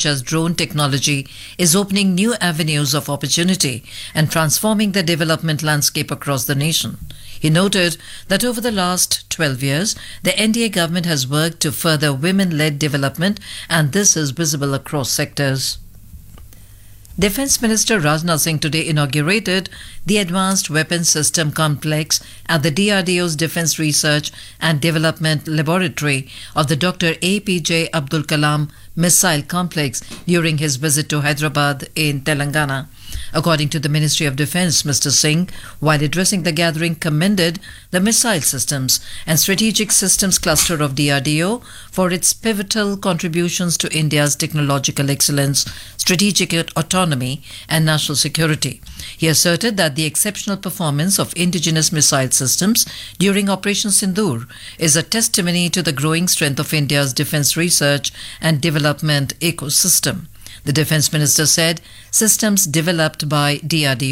as drone technology is opening new avenues of opportunity and transforming the development landscape across the nation. He noted that over the last 12 years, the NDA government has worked to further women-led development, and this is visible across sectors. Defence Minister Rajnath Singh today inaugurated the Advanced Weapons System Complex at the DRDO's Defence Research and Development Laboratory of the Dr. APJ Abdul Kalam Missile Complex during his visit to Hyderabad in Telangana. According to the Ministry of Defence, Mr. Singh, while addressing the gathering, commended the Missile Systems and Strategic Systems Cluster of DRDO for its pivotal contributions to India's technological excellence, strategic autonomy and national security. He asserted that the exceptional performance of indigenous missile systems during Operation Sindoor is a testimony to the growing strength of India's defence research and development ecosystem. The Defence Minister said systems developed by DRDO